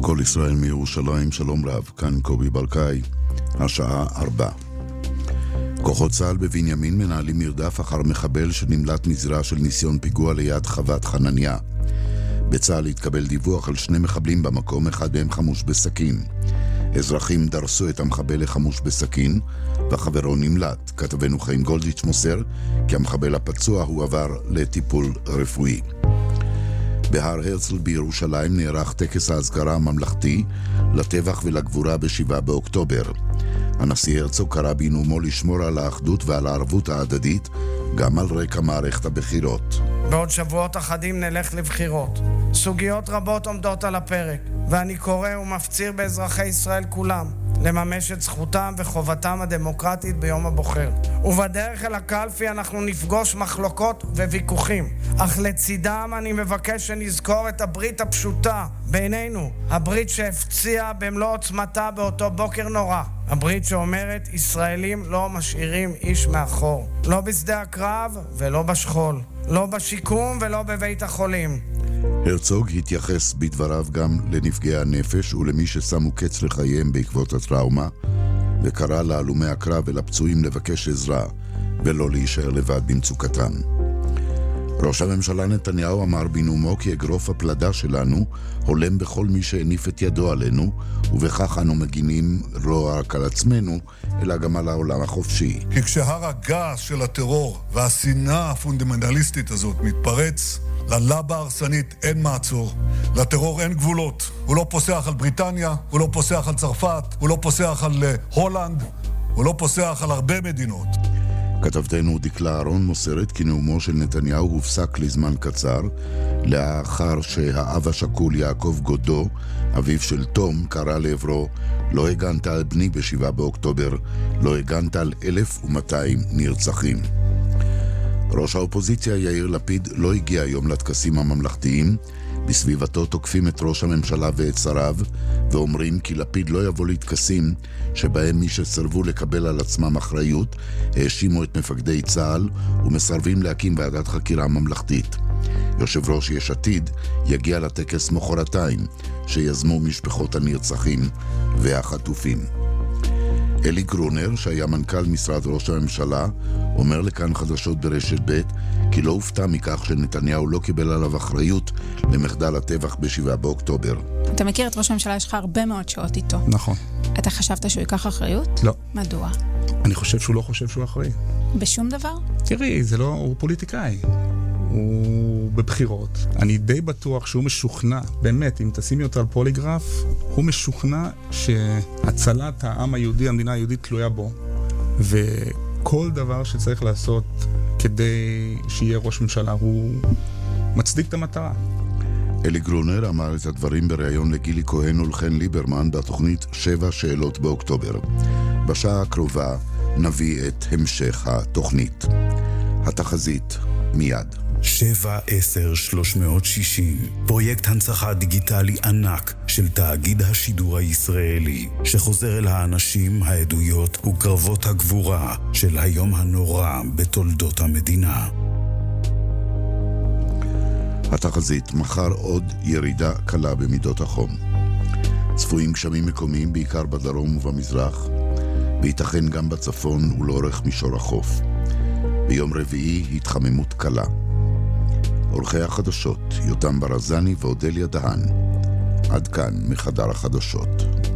כל ישראל מירושלים, שלום רב, כאן קובי ברקאי, השעה 4. כוחות צה"ל בבנימין מנהלים מרדף אחר מחבל שנמלט מזירה של ניסיון פיגוע ליד חוות חנניה. בצה"ל התקבל דיווח על 2 מחבלים במקום, אחד מהם חמוש בסכין. אזרחים דרסו את המחבל לחמוש בסכין, וחברו נמלט. כתבנו חיים גולדיץ' מוסר כי המחבל הפצוע הוא עבר לטיפול רפואי. בהר הרצל בירושלים נערך טקס ההזכרה הממלכתי לטבח ולגבורה ב7 באוקטובר. הנשיא הרצוג קרא בנאומו לשמור על האחדות ועל הערבות ההדדית, גם על רקע מערכת הבחירות. בעוד שבועות אחדים נלך לבחירות. סוגיות רבות עומדות על הפרק, ואני קורא ומפציר באזרחי ישראל כולם לממש את זכותם וחובתם הדמוקרטית ביום הבוחר. ובדרך אל הקלפי אנחנו נפגוש מחלוקות וויכוחים, אך לצידם אני מבקש שנזכור את הברית הפשוטה בינינו, הברית שהפציעה במלוא עוצמתה באותו בוקר נורא, הברית שאומרת ישראלים לא משאירים איש מאחור, לא בשדה הקרב ולא בשכול, לא בשיקום ולא בבית החולים. הרצוג התייחס בדבריו גם לנפגעי הנפש ולמי ששמו קץ לחייהם בעקבות הטראומה, וקרא להלומי הקרב ולפצועים לבקש עזרה ולא להישאר לבד במצוקתם. ראש הממשלה נתניהו אמר בנאומו כי אגרוף הפלדה שלנו הולם בכל מי שהניף את ידו עלינו, ובכך אנו מגינים לא רק על עצמנו, אלא גם על העולם החופשי. כי כשהר הגעש של הטרור והשנאה הפונדמנטליסטית הזאת מתפרץ, ללבה הרסנית אין מעצור, לטרור אין גבולות. הוא לא פוסח על בריטניה, הוא לא פוסח על צרפת, הוא לא פוסח על הולנד, הוא לא פוסח על הרבה מדינות. כתבתנו דקלה אהרון מוסרת כי נאומו של נתניהו הופסק לזמן קצר, לאחר שהאב השכול יעקב גודו, אביו של תום, קרא לעברו, לא הגנת על בני ב7 באוקטובר, לא הגנת על 1,200 נרצחים. ראש האופוזיציה יאיר לפיד לא הגיע היום לטקסים הממלכתיים. בסביבתו תוקפים את ראש הממשלה ואת שריו, ואומרים כי לפיד לא יבוא לטקסים שבהם מי שסרבו לקבל על עצמם אחריות האשימו את מפקדי צה"ל ומסרבים להקים ועדת חקירה ממלכתית. יושב ראש יש עתיד יגיע לטקס מחרתיים שיזמו משפחות הנרצחים והחטופים. אלי גרונר, שהיה מנכ"ל משרד ראש הממשלה, אומר לכאן חדשות ברשת ב' כי לא הופתע מכך שנתניהו לא קיבל עליו אחריות למחדל הטבח ב7 באוקטובר. אתה מכיר את ראש הממשלה, יש לך הרבה מאוד שעות איתו. נכון. אתה חשבת שהוא ייקח אחריות? לא. מדוע? אני חושב שהוא לא חושב שהוא אחראי. בשום דבר? תראי, זה לא, הוא פוליטיקאי. הוא בבחירות. אני די בטוח שהוא משוכנע, באמת, אם תשימי אותו על פוליגרף, הוא משוכנע שהצלת העם היהודי, המדינה היהודית תלויה בו. וכל דבר שצריך לעשות כדי שיהיה ראש ממשלה, הוא מצדיק את המטרה. אלי גרונר אמר את הדברים בריאיון לגילי כהן ולחן ליברמן בתוכנית 7 שאלות באוקטובר. בשעה הקרובה נביא את המשך התוכנית. התחזית מיד. 7-10-360, פרויקט הנצחה דיגיטלי ענק של תאגיד השידור הישראלי, שחוזר אל האנשים, העדויות וקרבות הגבורה של היום הנורא בתולדות המדינה. התחזית, מחר עוד ירידה קלה במידות החום. צפויים גשמים מקומיים בעיקר בדרום ובמזרח, וייתכן גם בצפון ולאורך מישור החוף. ביום רביעי התחממות קלה. עורכי החדשות, יותם ברזני ואודליה דהן. עד כאן מחדר החדשות.